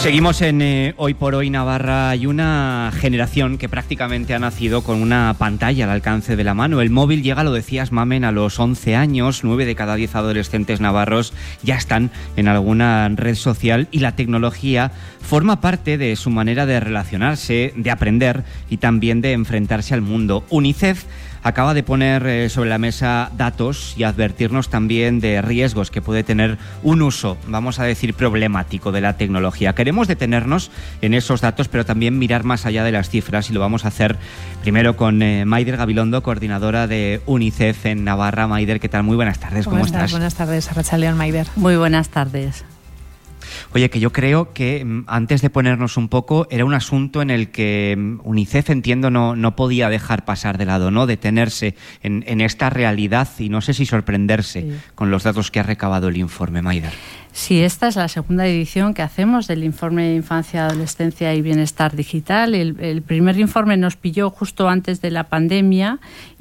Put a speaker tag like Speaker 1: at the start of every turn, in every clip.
Speaker 1: Seguimos en Hoy por Hoy Navarra. Hay una generación que prácticamente ha nacido con una pantalla al alcance de la mano. El móvil llega, lo decías, Mamen, a los 11 años. 9 de cada 10 adolescentes navarros ya están en alguna red social y la tecnología forma parte de su manera de relacionarse, de aprender y también de enfrentarse al mundo. UNICEF acaba de poner sobre la mesa datos y advertirnos también de riesgos que puede tener un uso, vamos a decir, problemático de la tecnología. Queremos detenernos en esos datos, pero también mirar más allá de las cifras, y lo vamos a hacer primero con Maider Gabilondo, coordinadora de UNICEF en Navarra. Maider, ¿qué tal? Muy buenas tardes, ¿cómo estás?
Speaker 2: Buenas tardes, Arratsaldeon, Maider.
Speaker 3: Muy buenas tardes.
Speaker 1: Oye, que yo creo que antes de ponernos un poco, era un asunto en el que UNICEF, entiendo, no podía dejar pasar de lado, ¿no? Detenerse en esta realidad y no sé si sorprenderse con los datos que ha recabado el informe, Maider.
Speaker 3: Sí, esta es la segunda edición que hacemos del informe de Infancia, Adolescencia y Bienestar Digital. El primer informe nos pilló justo antes de la pandemia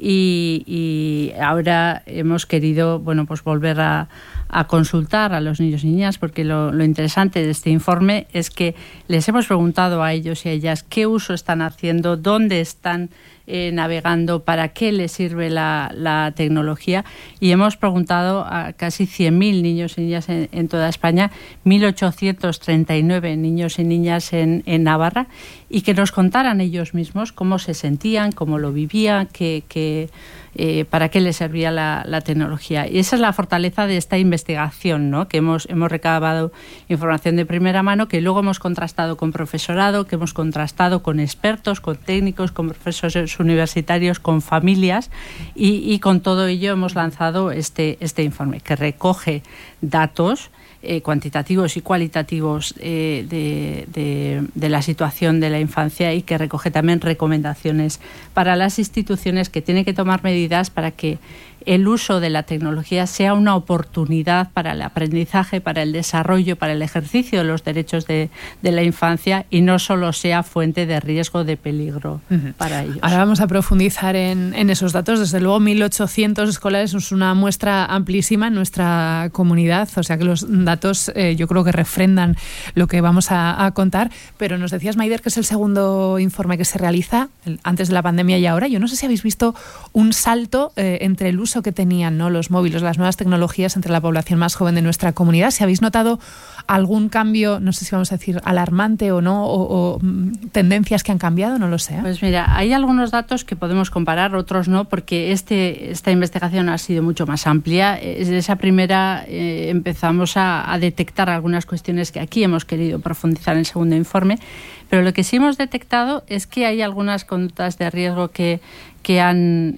Speaker 3: y ahora hemos querido, pues volver a consultar a los niños y niñas, porque lo interesante de este informe es que les hemos preguntado a ellos y a ellas qué uso están haciendo, dónde están navegando, para qué les sirve la tecnología, y hemos preguntado a casi 100.000 niños y niñas en toda España, 1.839 niños y niñas en Navarra, y que nos contaran ellos mismos cómo se sentían, cómo lo vivían, para qué les servía la tecnología. Y esa es la fortaleza de esta investigación, ¿no? Que hemos recabado información de primera mano, que luego hemos contrastado con profesorado, que hemos contrastado con expertos, con técnicos, con profesores universitarios, con familias, y con todo ello hemos lanzado este informe, que recoge datos cuantitativos y cualitativos de la situación de la infancia, y que recoge también recomendaciones para las instituciones que tienen que tomar medidas para que el uso de la tecnología sea una oportunidad para el aprendizaje, para el desarrollo, para el ejercicio de los derechos de la infancia, y no solo sea fuente de riesgo, de peligro para ellos.
Speaker 2: Ahora vamos a profundizar en esos datos. Desde luego, 1.800 escolares es una muestra amplísima en nuestra comunidad, o sea que los datos yo creo que refrendan lo que vamos a contar. Pero nos decías, Maider, que es el segundo informe que se realiza antes de la pandemia y ahora. Yo no sé si habéis visto un salto entre el uso que tenían, ¿no?, los móviles, las nuevas tecnologías entre la población más joven de nuestra comunidad. Si habéis notado algún cambio, no sé si vamos a decir alarmante o no, o tendencias que han cambiado, no lo sé.
Speaker 3: Pues mira, hay algunos datos que podemos comparar, otros no, porque esta investigación ha sido mucho más amplia. Desde esa primera empezamos a detectar algunas cuestiones que aquí hemos querido profundizar en el segundo informe, pero lo que sí hemos detectado es que hay algunas conductas de riesgo que han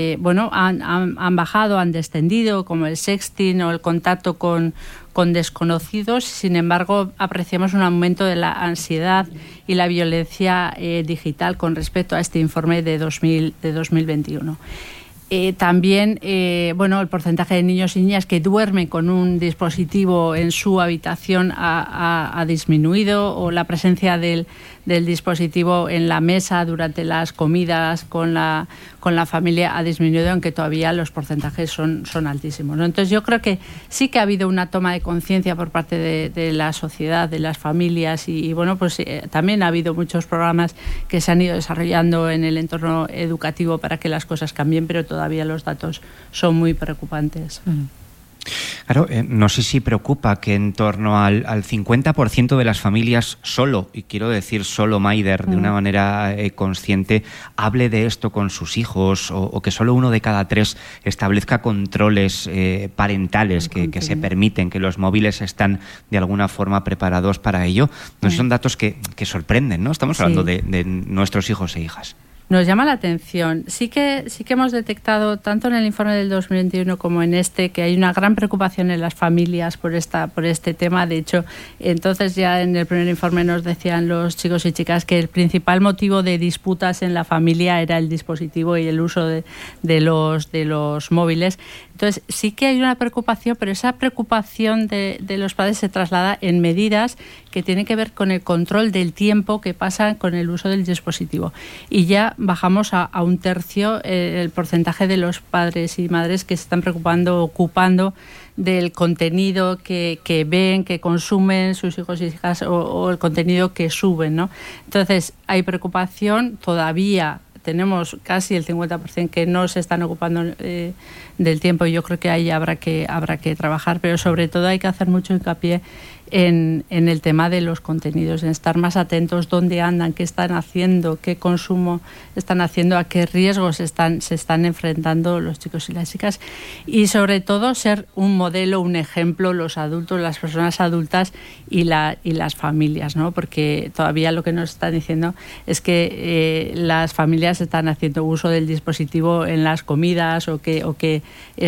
Speaker 3: bajado, han descendido, como el sexting o el contacto con desconocidos. Sin embargo, apreciamos un aumento de la ansiedad y la violencia digital con respecto a este informe de 2021. También el porcentaje de niños y niñas que duermen con un dispositivo en su habitación ha disminuido, o la presencia del dispositivo en la mesa durante las comidas con la familia ha disminuido, aunque todavía los porcentajes son altísimos, ¿no? Entonces yo creo que sí que ha habido una toma de conciencia por parte de la sociedad, de las familias, y también ha habido muchos programas que se han ido desarrollando en el entorno educativo para que las cosas cambien, pero todavía los datos son muy preocupantes.
Speaker 1: Claro, no sé si preocupa que en torno al 50% de las familias solo, y quiero decir solo, Maider, de una manera consciente, hable de esto con sus hijos, o que solo 1 de cada 3 establezca controles parentales que se permiten, que los móviles están de alguna forma preparados para ello. No sé, son datos que sorprenden, ¿no? Estamos hablando de nuestros hijos e hijas.
Speaker 3: Nos llama la atención. Sí que hemos detectado, tanto en el informe del 2021 como en este, que hay una gran preocupación en las familias por este tema. De hecho, entonces ya en el primer informe nos decían los chicos y chicas que el principal motivo de disputas en la familia era el dispositivo y el uso de los móviles. Entonces sí que hay una preocupación, pero esa preocupación de los padres se traslada en medidas que tienen que ver con el control del tiempo que pasan con el uso del dispositivo. Y ya bajamos a un tercio el porcentaje de los padres y madres que se están ocupando del contenido que ven, que consumen sus hijos y hijas o el contenido que suben, ¿no? Entonces, hay preocupación, todavía tenemos casi el 50% que no se están ocupando del tiempo, y yo creo que ahí habrá que trabajar, pero sobre todo hay que hacer mucho hincapié en el tema de los contenidos, en estar más atentos dónde andan, qué están haciendo, qué consumo están haciendo, a qué riesgos se están enfrentando los chicos y las chicas, y sobre todo ser un modelo, un ejemplo, los adultos, las personas adultas y las familias, ¿no? Porque todavía lo que nos están diciendo es que las familias están haciendo uso del dispositivo en las comidas o que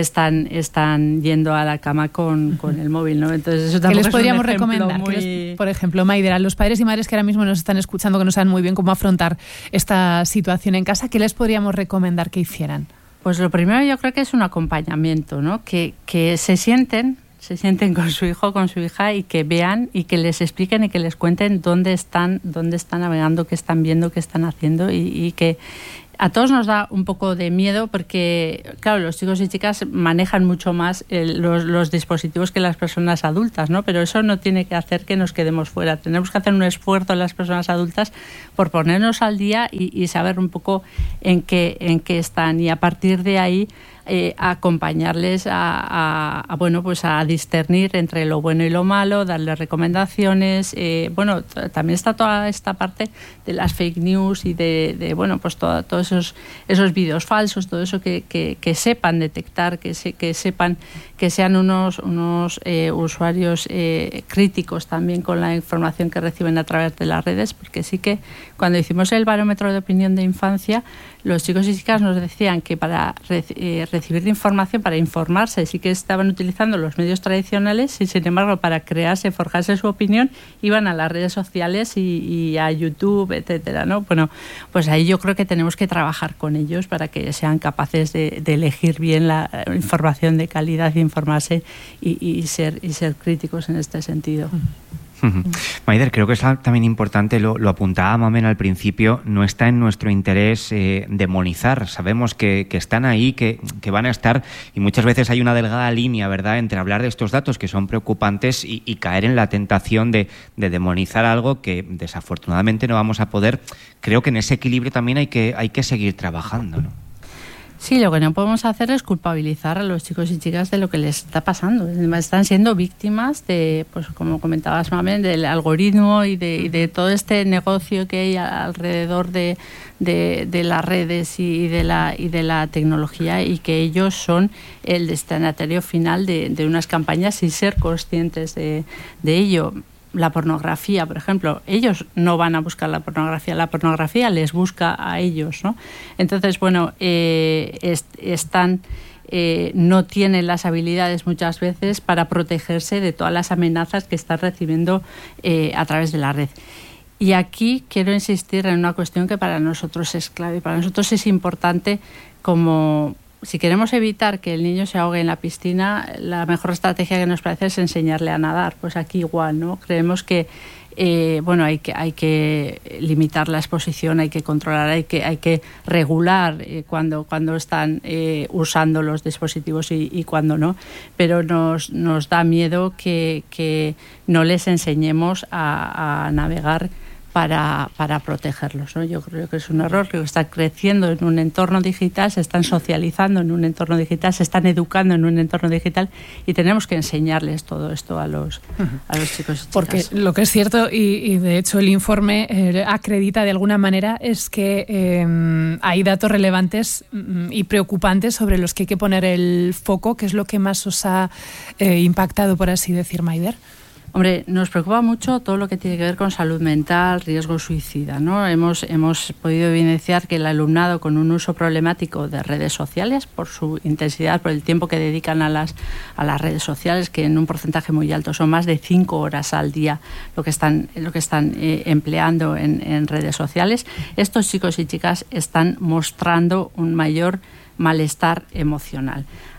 Speaker 3: están yendo a la cama con el móvil, ¿no? Entonces eso tampoco
Speaker 2: les podríamos recomendar,
Speaker 3: muy...
Speaker 2: por ejemplo, Maider, a los padres y madres que ahora mismo nos están escuchando, que no saben muy bien cómo afrontar esta situación en casa, ¿qué les podríamos recomendar que hicieran?
Speaker 3: Pues lo primero yo creo que es un acompañamiento, ¿no? Que se sienten con su hijo, con su hija, y que vean y que les expliquen y que les cuenten dónde están navegando, qué están viendo, qué están haciendo, y que a todos nos da un poco de miedo porque, claro, los chicos y chicas manejan mucho más los dispositivos que las personas adultas, ¿no? Pero eso no tiene que hacer que nos quedemos fuera. Tenemos que hacer un esfuerzo las personas adultas por ponernos al día y saber un poco en qué están, y a partir de ahí acompañarles a discernir entre lo bueno y lo malo, darles recomendaciones. También está toda esta parte de las fake news y de todos esos vídeos falsos, todo eso que sepan detectar, que sepan, que sean unos usuarios críticos también con la información que reciben a través de las redes, porque sí que cuando hicimos el barómetro de opinión de infancia, los chicos y chicas nos decían que para recibir información, para informarse, sí que estaban utilizando los medios tradicionales, y sin embargo para forjarse su opinión, iban a las redes sociales y a YouTube, etcétera, ¿no? Bueno, pues ahí yo creo que tenemos que trabajar con ellos para que sean capaces de elegir bien la información de calidad, informarse y ser críticos en este sentido.
Speaker 1: Maider, creo que es también importante, lo apuntaba Mamen al principio, no está en nuestro interés demonizar. Sabemos que están ahí, que van a estar, y muchas veces hay una delgada línea, ¿verdad?, entre hablar de estos datos que son preocupantes y caer en la tentación de demonizar algo que desafortunadamente no vamos a poder. Creo que en ese equilibrio también hay que seguir trabajando, ¿no?
Speaker 3: Sí, lo que no podemos hacer es culpabilizar a los chicos y chicas de lo que les está pasando. Están siendo víctimas de, pues como comentabas, Mamen, del algoritmo y de todo este negocio que hay alrededor de las redes y de la tecnología, y que ellos son el destinatario final de unas campañas sin ser conscientes de ello. La pornografía, por ejemplo, ellos no van a buscar la pornografía les busca a ellos, ¿no? Entonces, no tienen las habilidades muchas veces para protegerse de todas las amenazas que están recibiendo a través de la red. Y aquí quiero insistir en una cuestión que para nosotros es clave. Para nosotros es importante, como si queremos evitar que el niño se ahogue en la piscina, la mejor estrategia que nos parece es enseñarle a nadar. Pues aquí igual, ¿no? Creemos que hay que limitar la exposición, hay que controlar, hay que regular cuando están usando los dispositivos y cuando no. Pero nos da miedo que no les enseñemos a navegar para protegerlos, ¿no? Yo creo que es un error, que están creciendo en un entorno digital, se están socializando en un entorno digital, se están educando en un entorno digital, y tenemos que enseñarles todo esto a los chicos y chicas.
Speaker 2: Porque lo que es cierto, y de hecho el informe acredita de alguna manera, es que hay datos relevantes y preocupantes sobre los que hay que poner el foco. ¿Qué es lo que más os ha impactado, por así decir, Maider?
Speaker 3: Hombre, nos preocupa mucho todo lo que tiene que ver con salud mental, riesgo suicida, ¿no? Hemos podido evidenciar que el alumnado con un uso problemático de redes sociales, por su intensidad, por el tiempo que dedican a las redes sociales, que en un porcentaje muy alto son más de 5 horas al día lo que están empleando en redes sociales, estos chicos y chicas están mostrando un mayor malestar emocional.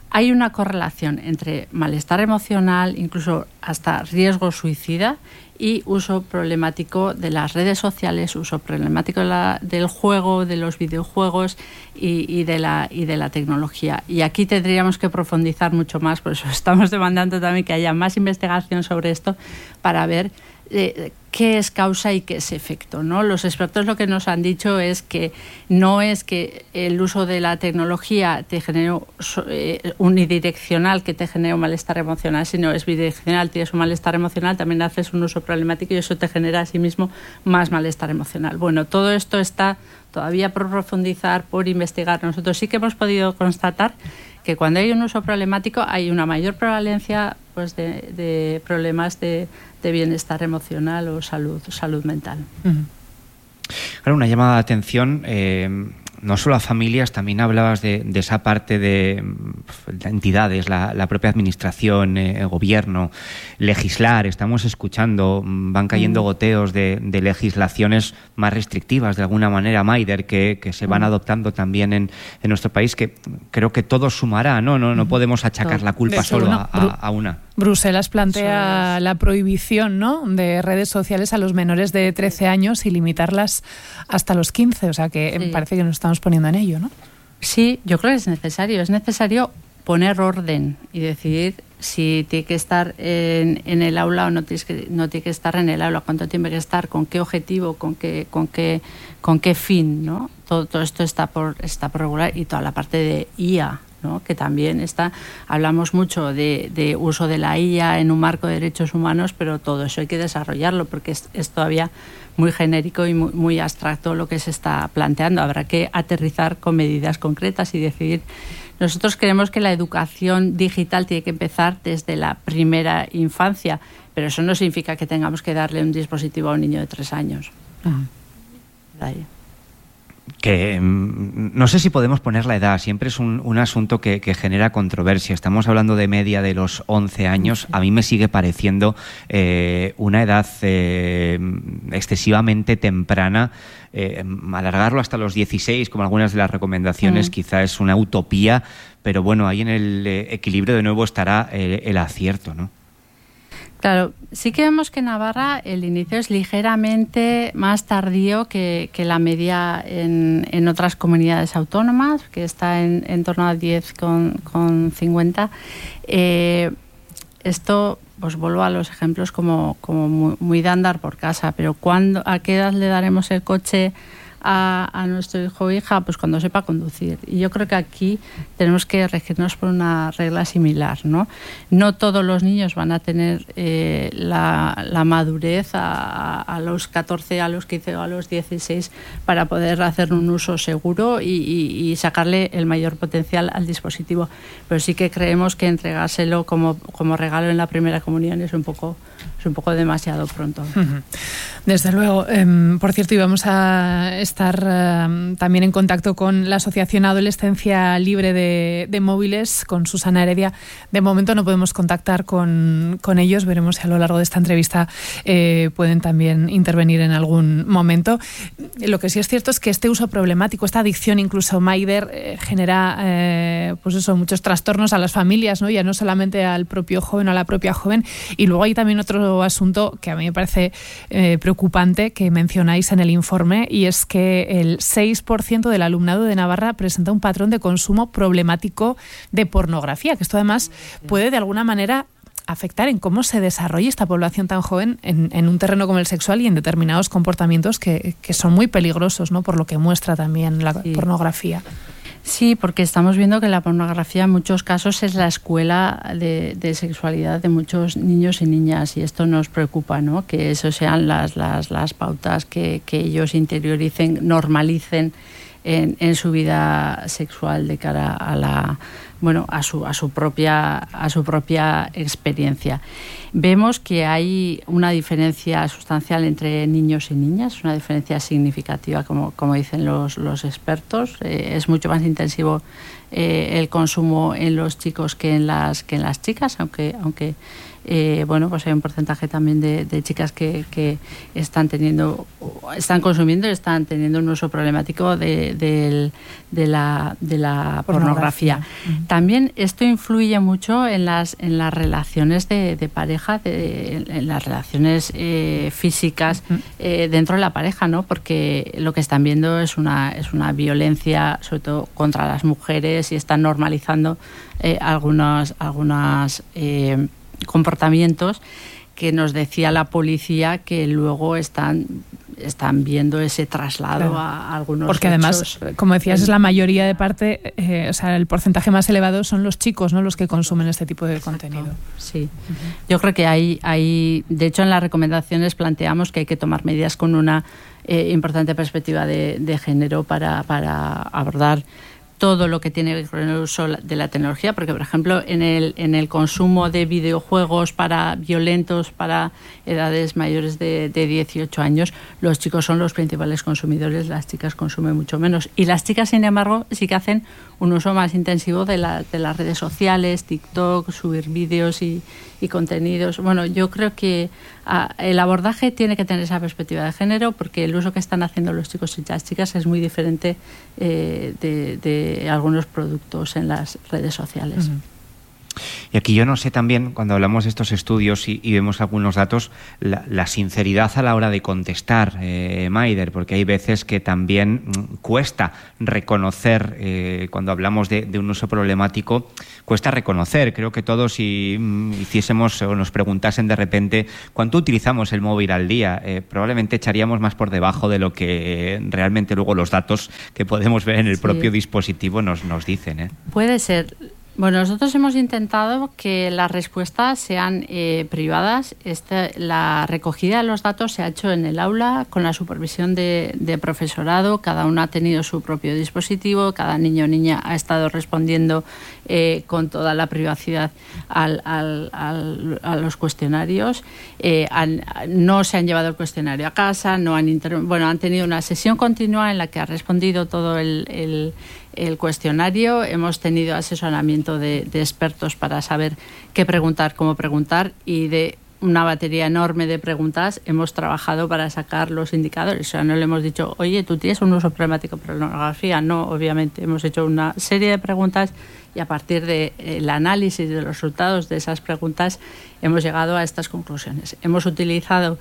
Speaker 3: hay una correlación entre malestar emocional, incluso hasta riesgo suicida, y uso problemático de las redes sociales, uso problemático del juego, de los videojuegos y de la tecnología. Y aquí tendríamos que profundizar mucho más, por eso estamos demandando también que haya más investigación sobre esto para ver qué es causa y qué es efecto, ¿no? Los expertos lo que nos han dicho es que no es que el uso de la tecnología te genere unidireccional, que te genere un malestar emocional, sino es bidireccional. Tienes un malestar emocional, también haces un uso problemático y eso te genera a sí mismo más malestar emocional. Bueno, todo esto está todavía por profundizar, por investigar. Nosotros sí que hemos podido constatar que cuando hay un uso problemático hay una mayor prevalencia pues de problemas de bienestar emocional o salud mental.
Speaker 1: Claro, una llamada de atención, no solo a familias, también hablabas de esa parte de entidades, la propia administración, el gobierno, legislar. Estamos escuchando, van cayendo goteos de legislaciones más restrictivas, de alguna manera, Maider, que se van adoptando también en nuestro país, que creo que todo sumará, ¿no? No podemos achacar la culpa solo a una.
Speaker 2: Bruselas plantea la prohibición, ¿no?, de redes sociales a los menores de 13 años y limitarlas hasta los 15. O sea que parece que nos estamos poniendo en ello, ¿no?
Speaker 3: Sí, yo creo que es necesario. Es necesario poner orden y decidir si tiene que estar en el aula o no tiene que estar en el aula, cuánto tiene que estar, con qué objetivo, con qué fin, ¿no? Todo esto está por regular, y toda la parte de IA, ¿no?, que también hablamos mucho de uso de la IA en un marco de derechos humanos, pero todo eso hay que desarrollarlo porque es todavía muy genérico y muy abstracto lo que se está planteando. Habrá que aterrizar con medidas concretas y decidir. Nosotros creemos que la educación digital tiene que empezar desde la primera infancia, pero eso no significa que tengamos que darle un dispositivo a un niño de 3 años.
Speaker 1: Que no sé si podemos poner la edad, siempre es un asunto que genera controversia. Estamos hablando de media de los 11 años, a mí me sigue pareciendo una edad excesivamente temprana. Alargarlo hasta los 16, como algunas de las recomendaciones, quizá es una utopía, pero bueno, ahí en el equilibrio de nuevo estará el acierto, ¿no?
Speaker 3: Claro, sí que vemos que en Navarra el inicio es ligeramente más tardío que la media en otras comunidades autónomas, que está en torno a 10,50. Esto, pues vuelvo a los ejemplos como muy de andar por casa, pero ¿a qué edad le daremos el coche a nuestro hijo o hija? Pues cuando sepa conducir. Y yo creo que aquí tenemos que regirnos por una regla similar, ¿no? No todos los niños van a tener la madurez a los 14, a los 15 o a los 16 para poder hacer un uso seguro y sacarle el mayor potencial al dispositivo. Pero sí que creemos que entregárselo como regalo en la primera comunión es un poco demasiado pronto.
Speaker 2: Desde luego. Por cierto, íbamos a estar también en contacto con la Asociación Adolescencia Libre de Móviles, con Susana Heredia. De momento no podemos contactar con ellos. Veremos si a lo largo de esta entrevista pueden también intervenir en algún momento. Lo que sí es cierto es que este uso problemático, esta adicción, incluso Maider, genera muchos trastornos a las familias, ¿no? Ya no solamente al propio joven o a la propia joven. Y luego hay también otro asunto que a mí me parece preocupante, que mencionáis en el informe, y es que el 6% del alumnado de Navarra presenta un patrón de consumo problemático de pornografía, que esto además puede de alguna manera afectar en cómo se desarrolla esta población tan joven en un terreno como el sexual y en determinados comportamientos que son muy peligrosos, ¿no?, por lo que muestra también la pornografía.
Speaker 3: Sí, porque estamos viendo que la pornografía en muchos casos es la escuela de sexualidad de muchos niños y niñas, y esto nos preocupa, ¿no? Que eso sean las pautas que ellos interioricen, normalicen en su vida sexual de cara a su propia experiencia. Vemos que hay una diferencia sustancial entre niños y niñas, una diferencia significativa, como dicen los expertos. Es mucho más intensivo el consumo en los chicos que en las chicas, aunque pues hay un porcentaje también de chicas que están consumiendo y están teniendo un uso problemático de la pornografía. También esto influye mucho en las relaciones de pareja, en las relaciones físicas dentro de la pareja, ¿no? Porque lo que están viendo es una violencia, sobre todo contra las mujeres, y están normalizando algunos comportamientos que nos decía la policía que luego están viendo ese traslado a algunos
Speaker 2: porque
Speaker 3: hechos.
Speaker 2: Además, como decías, es la mayoría de parte, el porcentaje más elevado son los chicos, ¿no?, los que consumen este tipo de contenido.
Speaker 3: Sí. Yo creo que hay de hecho, en las recomendaciones planteamos que hay que tomar medidas con una importante perspectiva de género para abordar todo lo que tiene que ver con el uso de la tecnología, porque, por ejemplo, en el consumo de videojuegos violentos para edades mayores de 18 años, los chicos son los principales consumidores, las chicas consumen mucho menos. Y las chicas, sin embargo, sí que hacen un uso más intensivo de las redes sociales, TikTok, subir vídeos y contenidos. Bueno, yo creo que el abordaje tiene que tener esa perspectiva de género, porque el uso que están haciendo los chicos y las chicas es muy diferente de algunos productos en las redes sociales.
Speaker 1: Y aquí yo no sé también, cuando hablamos de estos estudios y vemos algunos datos, la sinceridad a la hora de contestar, Maider, porque hay veces que también cuesta reconocer, cuando hablamos de un uso problemático, cuesta reconocer. Creo que todos, si hiciésemos o nos preguntasen de repente cuánto utilizamos el móvil al día, probablemente echaríamos más por debajo de lo que realmente luego los datos que podemos ver en el propio dispositivo nos dicen.
Speaker 3: Puede ser. Bueno, nosotros hemos intentado que las respuestas sean privadas. La recogida de los datos se ha hecho en el aula con la supervisión de profesorado. Cada uno ha tenido su propio dispositivo, cada niño o niña ha estado respondiendo con toda la privacidad a los cuestionarios. No se han llevado el cuestionario a casa, han tenido una sesión continua en la que ha respondido todo el cuestionario. Hemos tenido asesoramiento de expertos para saber qué preguntar, cómo preguntar, y de una batería enorme de preguntas hemos trabajado para sacar los indicadores. O sea, no le hemos dicho, oye, ¿tú tienes un uso problemático de pornografía? No, obviamente. Hemos hecho una serie de preguntas y a partir del análisis de los resultados de esas preguntas hemos llegado a estas conclusiones. Hemos utilizado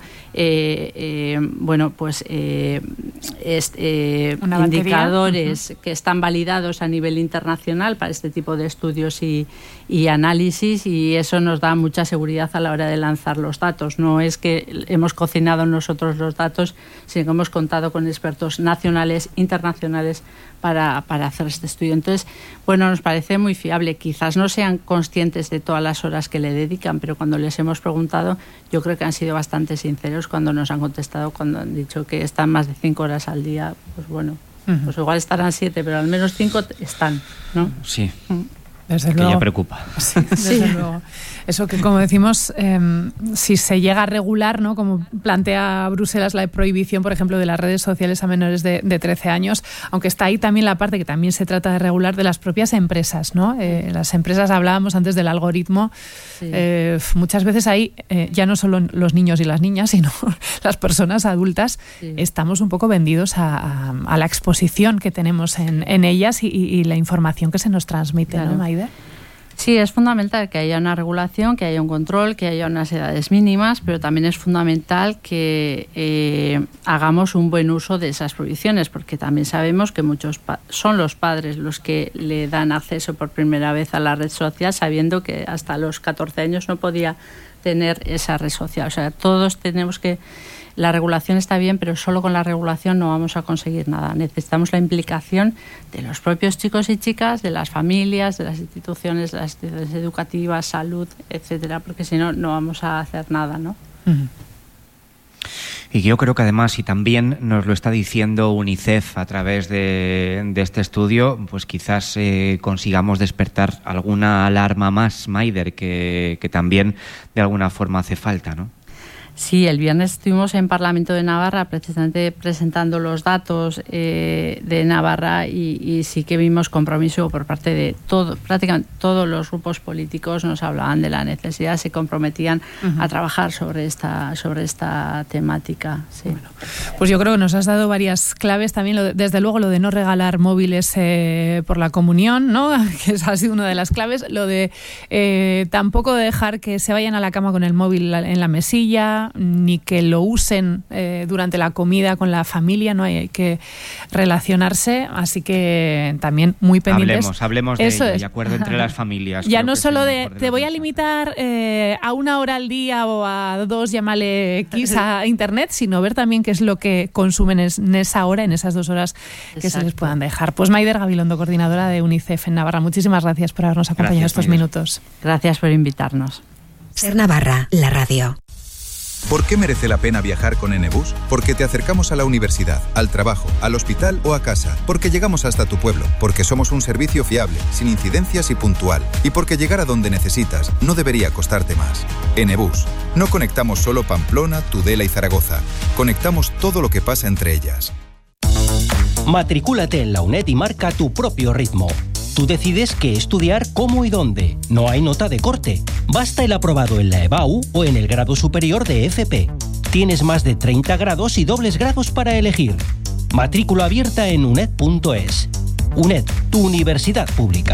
Speaker 3: indicadores que están validados a nivel internacional para este tipo de estudios y análisis, y eso nos da mucha seguridad a la hora de lanzar los datos. No es que hemos cocinado nosotros los datos, sino que hemos contado con expertos nacionales, internacionales para hacer este estudio. Entonces, nos parece muy fiable. Quizás no sean conscientes de todas las horas que le dedican, pero cuando les hemos preguntado, yo creo que han sido bastante sinceros cuando nos han contestado, cuando han dicho que están más de 5 horas al día. Pues igual estarán 7, pero al menos 5 están, ¿no?
Speaker 1: Sí.
Speaker 2: Desde
Speaker 1: que
Speaker 2: luego.
Speaker 1: Ya preocupa.
Speaker 2: Sí, desde luego. Eso que, como decimos, si se llega a regular, ¿no?, como plantea Bruselas, la prohibición, por ejemplo, de las redes sociales a menores de 13 años, aunque está ahí también la parte que también se trata de regular de las propias empresas, ¿no? Las empresas, hablábamos antes del algoritmo, sí. Muchas veces ahí ya no solo los niños y las niñas, sino las personas adultas, sí, estamos un poco vendidos a la exposición que tenemos en ellas y la información que se nos transmite, claro, ¿no, Maider?
Speaker 3: Sí, es fundamental que haya una regulación, que haya un control, que haya unas edades mínimas, pero también es fundamental que hagamos un buen uso de esas prohibiciones, porque también sabemos que muchos son los padres los que le dan acceso por primera vez a la red social, sabiendo que hasta los 14 años no podía tener esa red social. O sea, todos tenemos que... La regulación está bien, pero solo con la regulación no vamos a conseguir nada. Necesitamos la implicación de los propios chicos y chicas, de las familias, de las instituciones educativas, salud, etcétera, porque si no, no vamos a hacer nada, ¿no?
Speaker 2: Uh-huh.
Speaker 1: Y yo creo que además, y también nos lo está diciendo UNICEF a través de este estudio, pues quizás consigamos despertar alguna alarma más, Maider, que también de alguna forma hace falta, ¿no?
Speaker 3: Sí, el viernes estuvimos en Parlamento de Navarra precisamente presentando los datos de Navarra y sí que vimos compromiso por parte de prácticamente todos los grupos políticos. Nos hablaban de la necesidad, se comprometían a trabajar sobre esta temática. Sí.
Speaker 2: Bueno, pues yo creo que nos has dado varias claves también, desde luego lo de no regalar móviles por la comunión, ¿no? Que esa ha sido una de las claves, lo de tampoco dejar que se vayan a la cama con el móvil en la mesilla, ni que lo usen durante la comida con la familia, no hay que relacionarse, así que también muy pendientes.
Speaker 1: Hablemos de ello, y acuerdo entre las familias.
Speaker 2: Ya no solo de te voy a limitar a 1 hora al día o a 2, llámale X a internet, sino ver también qué es lo que consumen en esa hora, en esas 2 horas que se les puedan dejar. Pues Maider Gabilondo, coordinadora de UNICEF en Navarra, muchísimas gracias por habernos acompañado estos minutos.
Speaker 3: Gracias por invitarnos.
Speaker 4: Ser Navarra, la radio.
Speaker 5: ¿Por qué merece la pena viajar con Enebus? Porque te acercamos a la universidad, al trabajo, al hospital o a casa. Porque llegamos hasta tu pueblo. Porque somos un servicio fiable, sin incidencias y puntual. Y porque llegar a donde necesitas no debería costarte más. Enebus. No conectamos solo Pamplona, Tudela y Zaragoza. Conectamos todo lo que pasa entre ellas.
Speaker 6: Matricúlate en la UNED y marca tu propio ritmo. Tú decides qué estudiar, cómo y dónde. No hay nota de corte. Basta el aprobado en la EBAU o en el grado superior de FP. Tienes más de 30 grados y dobles grados para elegir. Matrícula abierta en uned.es. UNED, tu universidad pública.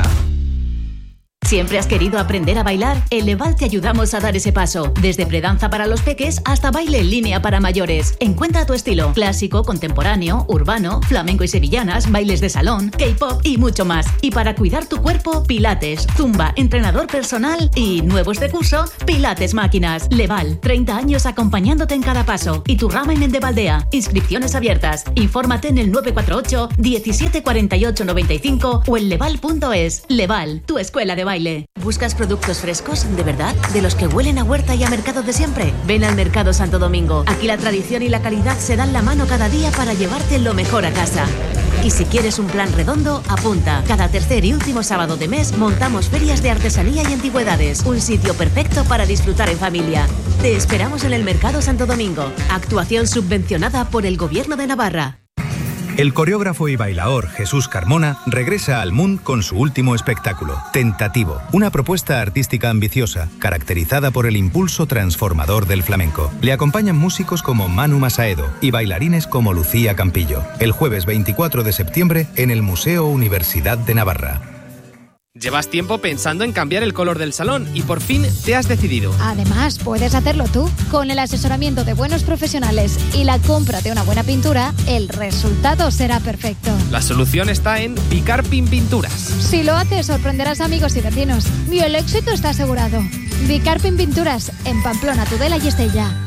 Speaker 7: ¿Siempre has querido aprender a bailar? En Leval te ayudamos a dar ese paso. Desde predanza para los peques hasta baile en línea para mayores. Encuentra tu estilo. Clásico, contemporáneo, urbano, flamenco y sevillanas, bailes de salón, K-pop y mucho más. Y para cuidar tu cuerpo, pilates, zumba, entrenador personal y nuevos de curso, pilates máquinas. Leval, 30 años acompañándote en cada paso. Y tu rama en Mendevaldea. Inscripciones abiertas. Infórmate en el 948 17 48 95 o en leval.es. Leval, tu escuela de baile. ¿Buscas productos frescos, de verdad? ¿De los que huelen a huerta y a mercado de siempre? Ven al Mercado Santo Domingo. Aquí la tradición y la calidad se dan la mano cada día para llevarte lo mejor a casa. Y si quieres un plan redondo, apunta. Cada tercer y último sábado de mes montamos ferias de artesanía y antigüedades. Un sitio perfecto para disfrutar en familia. Te esperamos en el Mercado Santo Domingo. Actuación subvencionada por el Gobierno de Navarra.
Speaker 5: El coreógrafo y bailaor Jesús Carmona regresa al MUN con su último espectáculo, Tentativo, una propuesta artística ambiciosa, caracterizada por el impulso transformador del flamenco. Le acompañan músicos como Manu Masaedo y bailarines como Lucía Campillo. El jueves 24 de septiembre en el Museo Universidad de Navarra.
Speaker 8: Llevas tiempo pensando en cambiar el color del salón y por fin te has decidido.
Speaker 9: Además, puedes hacerlo tú. Con el asesoramiento de buenos profesionales y la compra de una buena pintura, el resultado será perfecto.
Speaker 8: La solución está en Bicarpin Pinturas.
Speaker 9: Si lo haces, sorprenderás a amigos y vecinos. Y el éxito está asegurado. Bicarpin Pinturas, en Pamplona, Tudela y Estella.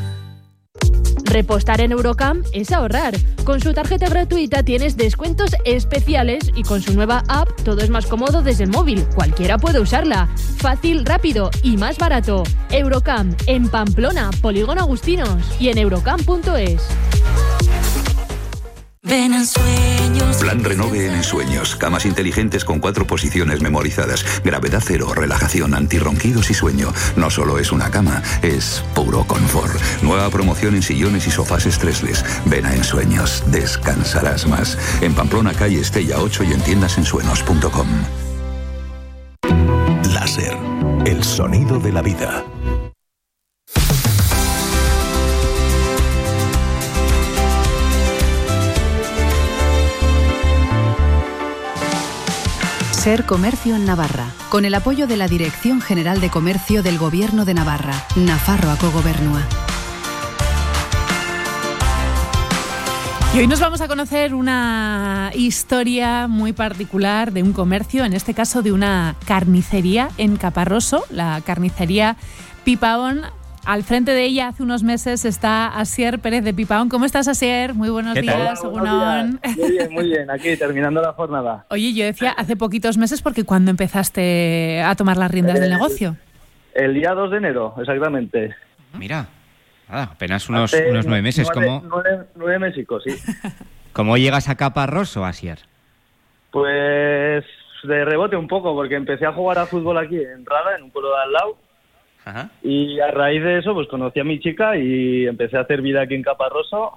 Speaker 10: Repostar en Eurocam es ahorrar. Con su tarjeta gratuita tienes descuentos especiales y con su nueva app todo es más cómodo desde el móvil. Cualquiera puede usarla. Fácil, rápido y más barato. Eurocam, en Pamplona, Polígono Agustinos y en eurocam.es.
Speaker 11: Ven en sueños.
Speaker 12: Plan Renove en Ensueños. Camas inteligentes con 4 posiciones memorizadas. Gravedad cero, relajación, antirronquidos y sueño. No solo es una cama, es puro confort. Nueva promoción en sillones y sofás estresles. Ven a Ensueños. Descansarás más. En Pamplona, calle Estella 8 y en tiendasensuenos.com.
Speaker 13: Láser. El sonido de la vida.
Speaker 14: Ser Comercio en Navarra, con el apoyo de la Dirección General de Comercio del Gobierno de Navarra, Nafarroako Gobernua.
Speaker 2: Y hoy nos vamos a conocer una historia muy particular de un comercio, en este caso de una carnicería en Caparroso, la carnicería Pipaón. Al frente de ella hace unos meses está Asier Pérez de Pipaón. ¿Cómo estás, Asier? Muy buenos días.
Speaker 15: Hola, muy bien, aquí terminando la jornada.
Speaker 2: Oye, yo decía hace poquitos meses porque ¿cuándo empezaste a tomar las riendas del negocio?
Speaker 15: El día 2 de enero, exactamente.
Speaker 1: Mira, apenas unos 9 meses.
Speaker 15: 9 mesicos, sí.
Speaker 1: ¿Cómo llegas a Caparroso, Asier?
Speaker 15: Pues de rebote un poco, porque empecé a jugar a fútbol aquí en Rada, en un pueblo de al lado.
Speaker 1: Ajá.
Speaker 15: Y a raíz de eso, pues conocí a mi chica y empecé a hacer vida aquí en Caparroso.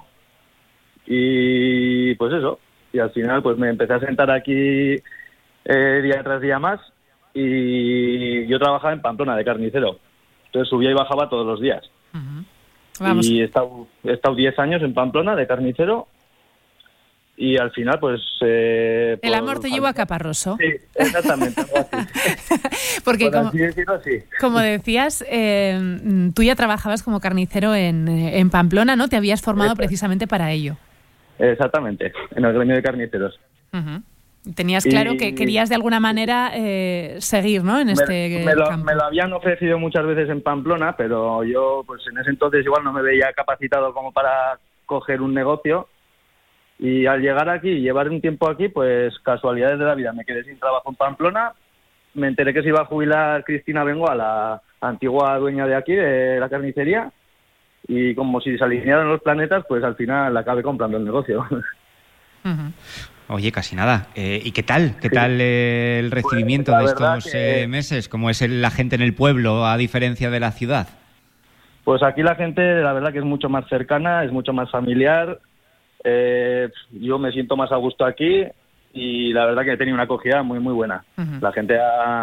Speaker 15: Y pues eso. Y al final, pues me empecé a sentar aquí día tras día más. Y yo trabajaba en Pamplona de carnicero. Entonces subía y bajaba todos los días.
Speaker 2: Vamos.
Speaker 15: Y he estado 10 años en Pamplona de carnicero. Y al final, pues...
Speaker 2: el amor te llevó a Caparroso.
Speaker 15: Sí, exactamente. Algo así.
Speaker 2: Porque
Speaker 15: por así decirlo, sí.
Speaker 2: Como decías, tú ya trabajabas como carnicero en Pamplona, ¿no? Te habías formado precisamente para ello.
Speaker 15: Exactamente, en el gremio de carniceros.
Speaker 2: Tenías claro que querías de alguna manera seguir, ¿no? En este campo.
Speaker 15: Me lo habían ofrecido muchas veces en Pamplona, pero yo, pues en ese entonces igual no me veía capacitado como para coger un negocio. Y al llegar aquí y llevar un tiempo aquí, pues casualidades de la vida, me quedé sin trabajo en Pamplona. Me enteré que se iba a jubilar Cristina Bengoa, la antigua dueña de aquí, de la carnicería. Y como si se alinearan los planetas, pues al final acabé comprando el negocio.
Speaker 1: Oye, casi nada. ¿Y qué tal? ¿Qué tal el recibimiento de estos meses? ¿Cómo es la gente en el pueblo, a diferencia de la ciudad?
Speaker 15: Pues aquí la gente, la verdad que es mucho más cercana, es mucho más familiar. Yo me siento más a gusto aquí y la verdad que he tenido una acogida muy, muy buena. La gente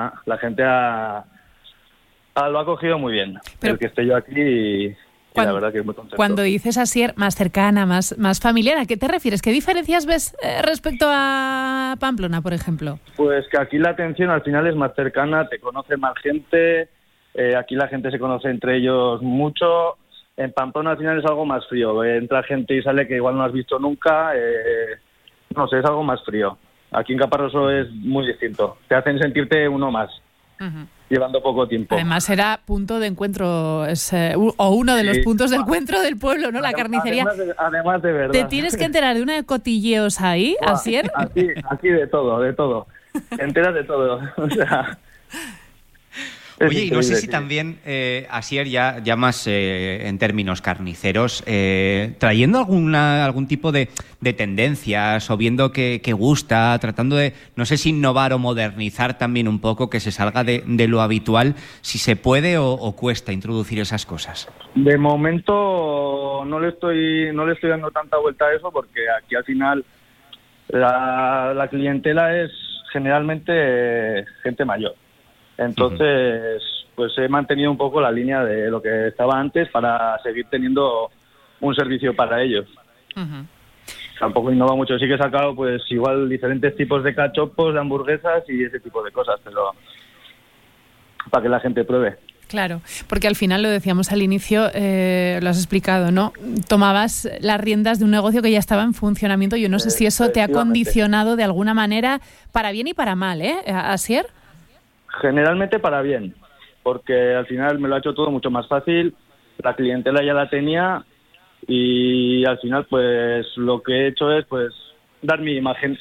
Speaker 15: lo ha acogido muy bien. Pero el que esté yo aquí y la verdad que es muy contento.
Speaker 2: Cuando dices Asier, más cercana, más familiar, ¿a qué te refieres? ¿Qué diferencias ves respecto a Pamplona, por ejemplo?
Speaker 15: Pues que aquí la atención al final es más cercana, te conoce más gente, aquí la gente se conoce entre ellos mucho. En Pamplona al final es algo más frío, entra gente y sale que igual no has visto nunca, no sé, es algo más frío. Aquí en Caparroso es muy distinto, te hacen sentirte uno más. Llevando poco tiempo.
Speaker 2: Además era punto de encuentro, o uno de los puntos de encuentro del pueblo, ¿no? La carnicería.
Speaker 15: Además de verdad.
Speaker 2: ¿Te tienes que enterar de una de cotilleos ahí, Asier?
Speaker 15: Aquí de todo. Te enteras de todo. O sea...
Speaker 1: Oye, y no sé si también, Asier, ya más en términos carniceros, trayendo algún tipo de tendencias o viendo que gusta, tratando de, no sé si innovar o modernizar también un poco, que se salga de lo habitual, si se puede o cuesta introducir esas cosas.
Speaker 15: De momento no le estoy dando tanta vuelta a eso porque aquí al final la clientela es generalmente gente mayor. Entonces, pues he mantenido un poco la línea de lo que estaba antes para seguir teniendo un servicio para ellos. Tampoco innova mucho. Sí que he sacado, pues igual diferentes tipos de cachopos, de hamburguesas y ese tipo de cosas, pero para que la gente pruebe.
Speaker 2: Claro, porque al final, lo decíamos al inicio, lo has explicado, ¿no? Tomabas las riendas de un negocio que ya estaba en funcionamiento. Yo no sé si eso te ha condicionado de alguna manera, para bien y para mal, Asier.
Speaker 15: Generalmente para bien, porque al final me lo ha hecho todo mucho más fácil, la clientela ya la tenía y al final lo que he hecho es dar mi imagen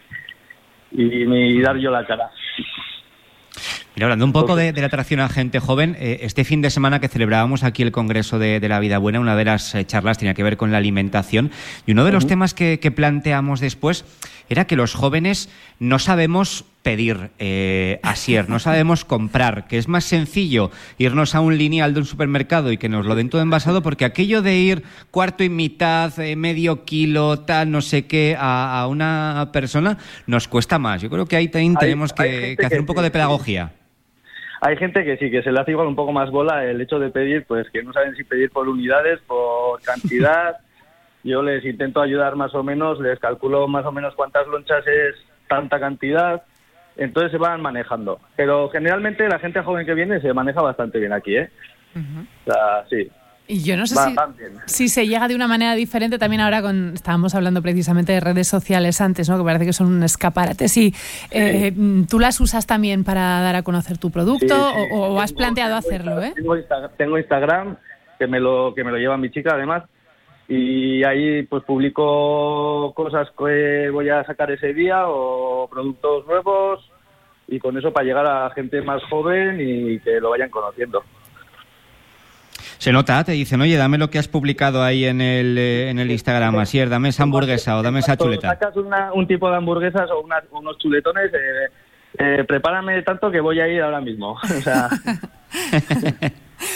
Speaker 15: y dar yo la cara.
Speaker 1: Mira, hablando un poco de la atracción a gente joven, este fin de semana que celebrábamos aquí el Congreso de la Vida Buena, una de las charlas tenía que ver con la alimentación y uno de los temas que planteamos después era que los jóvenes no sabemos pedir, Asier, no sabemos comprar, que es más sencillo irnos a un lineal de un supermercado y que nos lo den todo envasado, porque aquello de ir cuarto y mitad, medio kilo, tal, no sé qué, a una persona, nos cuesta más. Yo creo que ahí también tenemos que hacer un poco de pedagogía.
Speaker 15: Hay gente que sí, que se le hace igual un poco más bola el hecho de pedir, pues que no saben si pedir por unidades, por cantidad. Yo les intento ayudar más o menos, les calculo más o menos cuántas lonchas es tanta cantidad, entonces se van manejando. Pero generalmente la gente joven que viene se maneja bastante bien aquí, ¿eh? O sea, sí.
Speaker 2: Y yo no sé si se llega de una manera diferente también ahora estábamos hablando precisamente de redes sociales antes, ¿no? Que parece que son un escaparate. Sí, ¿tú las usas también para dar a conocer tu producto o has planteado hacerlo, eh?
Speaker 15: Tengo Instagram, que me lo lleva mi chica además, y ahí pues publico cosas que voy a sacar ese día o productos nuevos y con eso para llegar a gente más joven y que lo vayan conociendo.
Speaker 1: Se nota, te dicen, oye, dame lo que has publicado ahí en el Instagram, Asier, dame esa hamburguesa o dame esa chuleta.
Speaker 15: Sacas un tipo de hamburguesas o unos chuletones, prepárame tanto que voy a ir ahora mismo. O sea...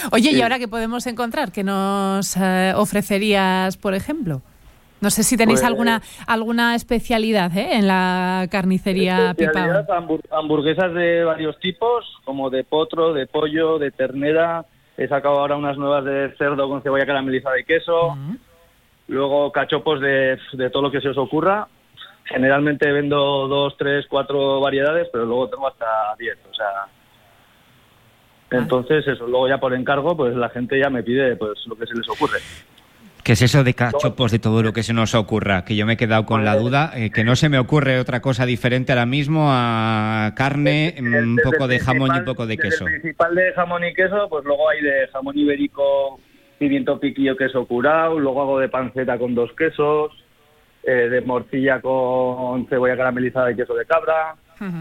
Speaker 2: Oye, ¿y ahora qué podemos encontrar? ¿Qué nos ofrecerías, por ejemplo? No sé si tenéis alguna especialidad en la carnicería Pipaón.
Speaker 15: Hamburguesas de varios tipos, como de potro, de pollo, de ternera. He sacado ahora unas nuevas de cerdo con cebolla caramelizada y queso. Luego cachopos de todo lo que se os ocurra. Generalmente vendo 2, 3, 4 variedades, pero luego tengo hasta 10, o sea... Entonces eso, luego ya por encargo, pues la gente ya me pide pues lo que se les ocurre.
Speaker 1: ¿Qué es eso de cachopos de todo lo que se nos ocurra? Que yo me he quedado con la duda, que no se me ocurre otra cosa diferente ahora mismo a carne, un poco de jamón y un poco de queso.
Speaker 15: El principal de jamón y queso, pues luego hay de jamón ibérico, pimiento piquillo, queso curao, luego hago de panceta con 2 quesos, de morcilla con cebolla caramelizada y queso de cabra,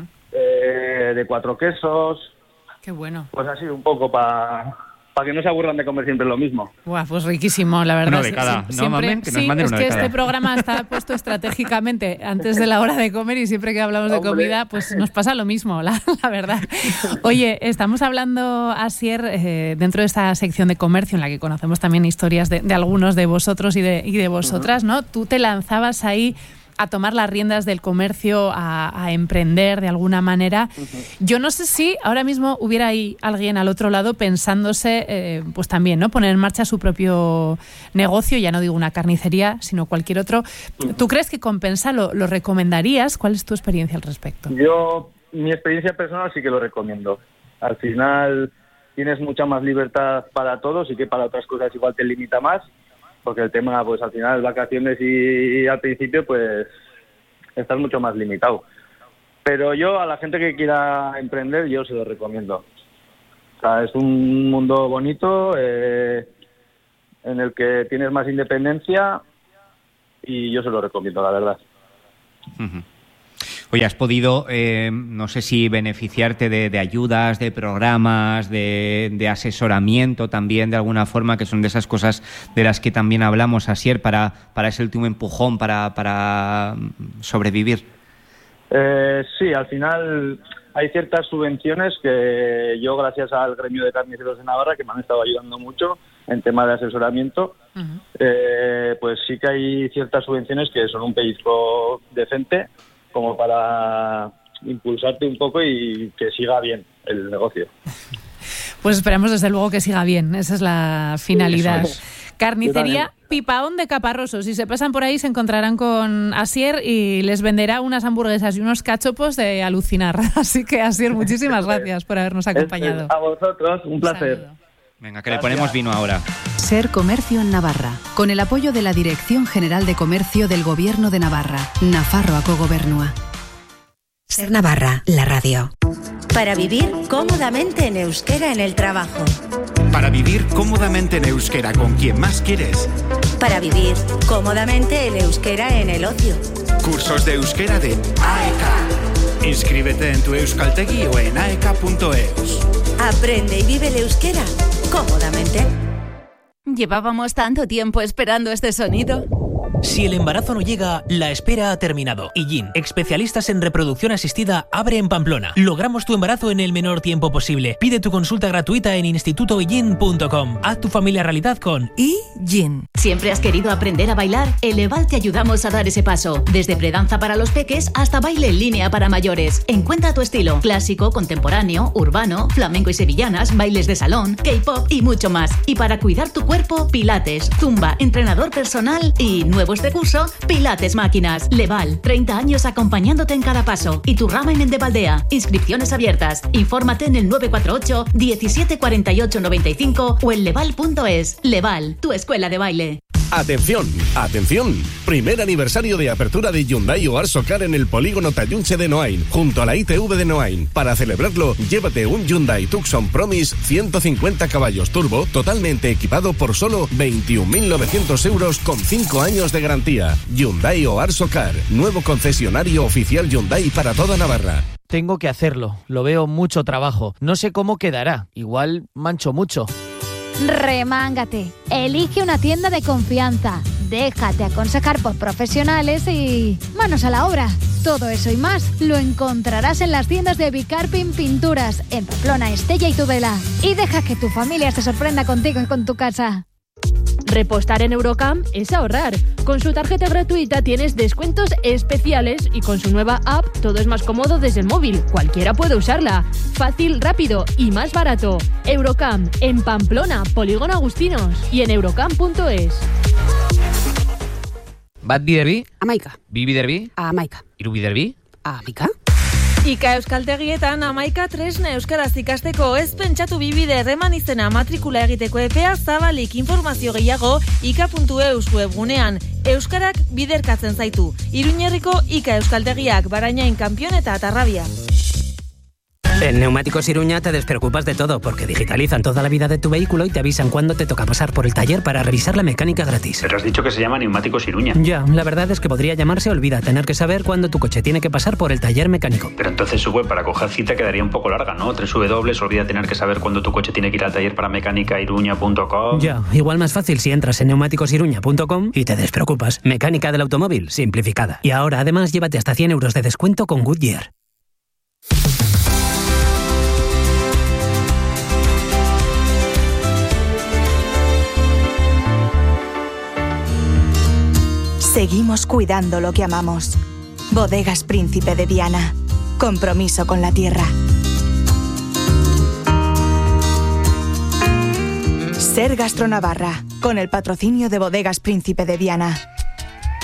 Speaker 15: de 4 quesos.
Speaker 2: Qué bueno.
Speaker 15: Pues así un poco para que no se aburran de comer siempre lo mismo.
Speaker 2: Buah, pues riquísimo, la verdad.
Speaker 1: Uno de cada, ¿no, mamen? Que nos manden uno de cada.
Speaker 2: Este programa está puesto estratégicamente antes de la hora de comer y siempre que hablamos de comida, pues nos pasa lo mismo, la verdad. Oye, estamos hablando, Asier, dentro de esta sección de comercio en la que conocemos también historias de algunos de vosotros y de vosotras, ¿no? Tú te lanzabas ahí a tomar las riendas del comercio, a emprender de alguna manera. Yo no sé si ahora mismo hubiera ahí alguien al otro lado pensándose, pues también, ¿no? Poner en marcha su propio negocio, ya no digo una carnicería, sino cualquier otro. ¿Tú crees que compensa? ¿Lo recomendarías? ¿Cuál es tu experiencia al respecto?
Speaker 15: Yo, mi experiencia personal sí que lo recomiendo. Al final tienes mucha más libertad para todos y que para otras cosas igual te limita más. Porque el tema, pues al final, vacaciones y al principio, pues estás mucho más limitado. Pero yo, a la gente que quiera emprender, yo se lo recomiendo. O sea, es un mundo bonito, en el que tienes más independencia y yo se lo recomiendo, la verdad.
Speaker 1: Oye, ¿has podido, no sé si beneficiarte de ayudas, de programas, de asesoramiento también de alguna forma, que son de esas cosas de las que también hablamos, Asier, para ese último empujón, para sobrevivir?
Speaker 15: Sí, al final hay ciertas subvenciones que yo, gracias al gremio de carniceros de Navarra, que me han estado ayudando mucho en tema de asesoramiento, pues sí que hay ciertas subvenciones que son un pellizco decente, como para impulsarte un poco y que siga bien el negocio.
Speaker 2: Pues esperamos desde luego que siga bien, esa es la finalidad. Carnicería Pipaón de Caparroso. Si se pasan por ahí se encontrarán con Asier y les venderá unas hamburguesas y unos cachopos de alucinar. Así que, Asier, muchísimas gracias por habernos acompañado.
Speaker 15: A vosotros, un placer.
Speaker 1: Venga, que le ponemos vino ahora.
Speaker 14: Ser Comercio en Navarra, con el apoyo de la Dirección General de Comercio del Gobierno de Navarra, Nafarroa Gobernua.
Speaker 4: Ser Navarra, la radio.
Speaker 11: Para vivir cómodamente en euskera en el trabajo.
Speaker 16: Para vivir cómodamente en euskera con quien más quieres.
Speaker 11: Para vivir cómodamente en euskera en el ocio.
Speaker 16: Cursos de euskera de AEK. Inscríbete en tu euskaltegi o en aek.eus.
Speaker 11: Aprende y vive el euskera cómodamente.
Speaker 17: Llevábamos tanto tiempo esperando este sonido.
Speaker 18: Si el embarazo no llega, la espera ha terminado. IGIN, especialistas en reproducción asistida, abre en Pamplona. Logramos tu embarazo en el menor tiempo posible. Pide tu consulta gratuita en institutoigin.com. Haz tu familia realidad con IGIN.
Speaker 7: ¿Siempre has querido aprender a bailar? En Leval te ayudamos a dar ese paso. Desde predanza para los peques hasta baile en línea para mayores. Encuentra tu estilo. Clásico, contemporáneo, urbano, flamenco y sevillanas, bailes de salón, K-pop y mucho más. Y para cuidar tu cuerpo, pilates, zumba, entrenador personal y nuevo de curso, Pilates Máquinas. Leval, 30 años acompañándote en cada paso. Y tu rama en Endebaldea. Inscripciones abiertas. Infórmate en el 948 17 48 95 o en leval.es. Leval, tu escuela de baile.
Speaker 19: Atención, atención. Primer aniversario de apertura de Hyundai o Arsocar en el polígono Tallunche de Noain, junto a la ITV de Noain. Para celebrarlo, llévate un Hyundai Tucson Promise 150 caballos turbo, totalmente equipado por solo 21.900 euros con 5 años de garantía. Hyundai o Arsocar, nuevo concesionario oficial Hyundai para toda Navarra.
Speaker 20: Tengo que hacerlo, lo veo mucho trabajo. No sé cómo quedará, igual mancho mucho.
Speaker 9: Remángate, elige una tienda de confianza, déjate aconsejar por profesionales y manos a la obra. Todo eso y más lo encontrarás en las tiendas de Bicarpin Pinturas, en Pamplona, Estella y Tudela. Y deja que tu familia se sorprenda contigo y con tu casa.
Speaker 10: Repostar en Eurocam es ahorrar. Con su tarjeta gratuita tienes descuentos especiales y con su nueva app todo es más cómodo desde el móvil. Cualquiera puede usarla. Fácil, rápido y más barato. Eurocam, en Pamplona, Polígono Agustinos y en eurocam.es.
Speaker 21: Bat biderbi?
Speaker 22: Amaika.
Speaker 21: Bi biderbi?
Speaker 22: Amaika.
Speaker 21: Hiru biderbi?
Speaker 22: Amaika.
Speaker 23: Ika euskaltegietan amaika tresna euskaraz ikasteko, ez pentsatu bibide eman izena matrikula egiteko epea zabalik. Informazio gehiago ika.eus webgunean. Euskarak biderkatzen zaitu. Iruñerriko Ika euskaltegiak, Barañain, Kampion eta Atarrabia.
Speaker 22: En Neumáticos Iruña te despreocupas de todo porque digitalizan toda la vida de tu vehículo y te avisan cuándo te toca pasar por el taller para revisar la mecánica gratis.
Speaker 24: Pero has dicho que se llama Neumáticos Iruña.
Speaker 22: Ya, la verdad es que podría llamarse Olvida tener que saber cuándo tu coche tiene que pasar por el taller mecánico.
Speaker 24: Pero entonces su web para coger cita quedaría un poco larga, ¿no? Olvida tener que saber cuándo tu coche tiene que ir al taller para mecánicairuña.com.
Speaker 22: Ya, igual más fácil si entras en neumáticosiruña.com y te despreocupas. Mecánica del automóvil simplificada. Y ahora además llévate hasta 100 euros de descuento con Goodyear.
Speaker 11: Seguimos cuidando lo que amamos. Bodegas Príncipe de Viana. Compromiso con la tierra. Ser Gastronavarra, con el patrocinio de Bodegas Príncipe de Viana.